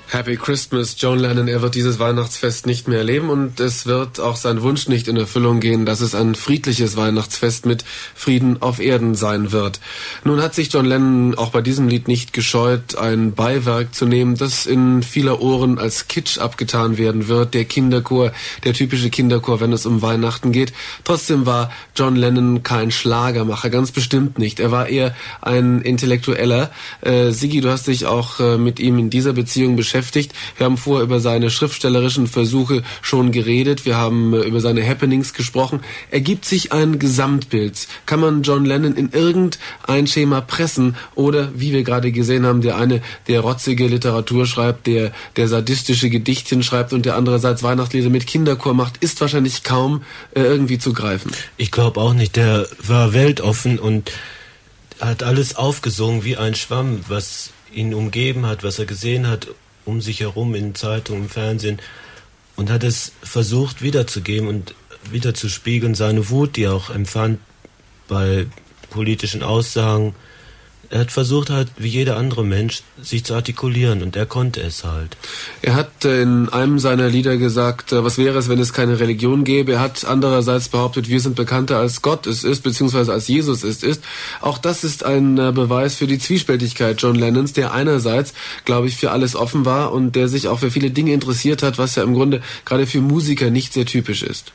Happy Christmas, John Lennon. Er wird dieses Weihnachtsfest nicht mehr erleben und es wird auch sein Wunsch nicht in Erfüllung gehen, dass es ein friedliches Weihnachtsfest mit Frieden auf Erden sein wird. Nun hat sich John Lennon auch bei diesem Lied nicht gescheut, ein Beiwerk zu nehmen, das in vieler Ohren als Kitsch abgetan werden wird. Der Kinderchor, der typische Kinderchor, wenn es um Weihnachten geht. Trotzdem war John Lennon kein Schlagermacher, ganz bestimmt nicht. Er war eher ein Intellektueller. Sigi, du hast dich auch mit ihm in dieser Beziehung beschäftigt. Wir haben vorher über seine schriftstellerischen Versuche schon geredet. Wir haben über seine Happenings gesprochen. Ergibt sich ein Gesamtbild? Kann man John Lennon in irgendein Schema pressen? Oder, wie wir gerade gesehen haben, der eine, der rotzige Literatur schreibt, der sadistische Gedichtchen schreibt und der andererseits Weihnachtslieder mit Kinderchor macht, ist wahrscheinlich kaum irgendwie zu greifen. Ich glaube auch nicht. Der war weltoffen und hat alles aufgesungen wie ein Schwamm, was ihn umgeben hat, was er gesehen hat, um sich herum in Zeitungen, im Fernsehen, und hat es versucht wiederzugeben und wiederzuspiegeln, seine Wut, die er auch empfand bei politischen Aussagen. Er hat versucht halt, wie jeder andere Mensch, sich zu artikulieren, und er konnte es halt. Er hat in einem seiner Lieder gesagt, was wäre es, wenn es keine Religion gäbe. Er hat andererseits behauptet, wir sind bekannter als Gott es ist, beziehungsweise als Jesus es ist. Auch das ist ein Beweis für die Zwiespältigkeit John Lennons, der einerseits, glaube ich, für alles offen war und der sich auch für viele Dinge interessiert hat, was ja im Grunde gerade für Musiker nicht sehr typisch ist.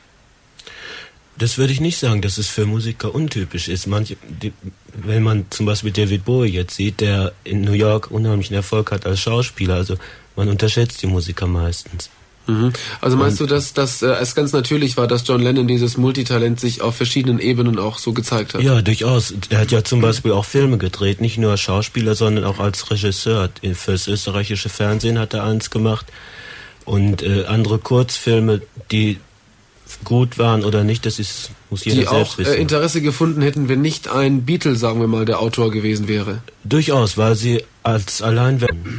Das würde ich nicht sagen, dass es für Musiker untypisch ist. Wenn man zum Beispiel David Bowie jetzt sieht, der in New York unheimlichen Erfolg hat als Schauspieler, also man unterschätzt die Musiker meistens. Also meinst du, dass es ganz natürlich war, dass John Lennon dieses Multitalent sich auf verschiedenen Ebenen auch so gezeigt hat? Ja, durchaus. Er hat ja zum Beispiel auch Filme gedreht, nicht nur als Schauspieler, sondern auch als Regisseur. Für das österreichische Fernsehen hat er eins gemacht und andere Kurzfilme, die gut waren oder nicht, muss jeder selbst wissen. Die auch Interesse gefunden hätten, wenn nicht ein Beatle, sagen wir mal, der Autor gewesen wäre. Durchaus, weil sie als Alleinwert